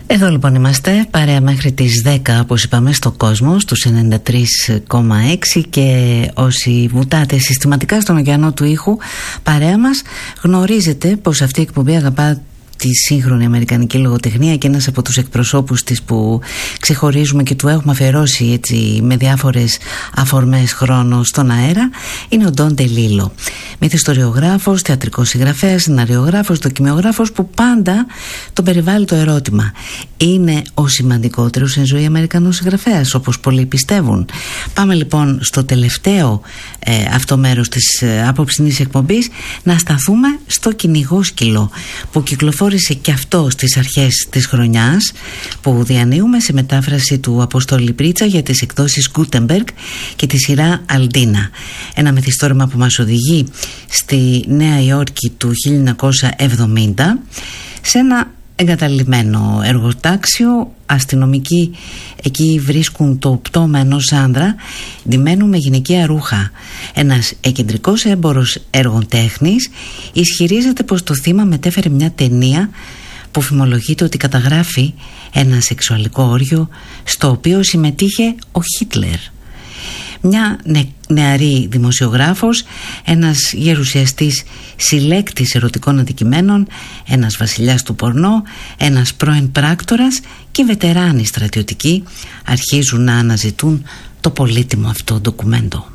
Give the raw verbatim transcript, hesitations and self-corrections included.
Εδώ λοιπόν είμαστε, παρέα μέχρι τις δέκα, όπως είπαμε, στο κόσμο, στους ενενήντα τρία κόμμα έξι, και όσοι βουτάτε συστηματικά στον ωκεανό του ήχου παρέα μας, γνωρίζετε πως αυτή η εκπομπή αγαπά τη σύγχρονη αμερικανική λογοτεχνία, και ένας από τους εκπροσώπους της που ξεχωρίζουμε και του έχουμε αφιερώσει έτσι με διάφορες αφορμές χρόνο στον αέρα είναι ο Don DeLillo. Μυθιστοριογράφος, θεατρικός συγγραφέας, σεναριογράφος, δοκιμιογράφος, που πάντα τον περιβάλλει το ερώτημα: είναι ο σημαντικότερος εν ζωή Αμερικανός συγγραφέας, όπως πολλοί πιστεύουν? Πάμε λοιπόν στο τελευταίο ε, αυτό μέρος της ε, απόψινής εκπομπής να σταθούμε στο Κυνηγό Σκυλό, που κυκλοφόρησε και αυτό στις αρχές της χρονιάς, που διανύουμε σε μετάφραση του Αποστόλη Πρίτσα για τις εκδόσεις Gutenberg και τη σειρά Αλντίνα. Ένα μυθιστόρημα που μας οδηγεί στη Νέα Υόρκη του χίλια εννιακόσια εβδομήντα, σε ένα εγκαταλειμμένο εργοτάξιο. Αστυνομικοί εκεί βρίσκουν το πτώμα ενός άνδρα ντυμένου με γυναικεία ρούχα. Ένας εκεντρικός έμπορος έργων τέχνης ισχυρίζεται πως το θύμα μετέφερε μια ταινία που φημολογείται ότι καταγράφει ένα σεξουαλικό όργιο στο οποίο συμμετείχε ο Χίτλερ. Μια νε, νεαρή δημοσιογράφος, ένας γερουσιαστής συλλέκτης ερωτικών αντικειμένων, ένας βασιλιάς του πορνό, ένας πρώην πράκτορας και βετεράνοι στρατιωτικοί αρχίζουν να αναζητούν το πολύτιμο αυτό ντοκουμέντο.